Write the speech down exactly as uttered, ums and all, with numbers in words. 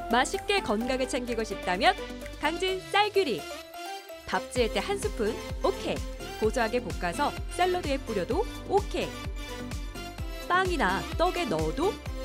맛있게 건강을 챙기고 싶다면 강진 쌀규리. 밥 지을 때 한 스푼, 오케이. 고소하게 볶아서 샐러드에 뿌려도 오케이. 빵이나 떡에 넣어도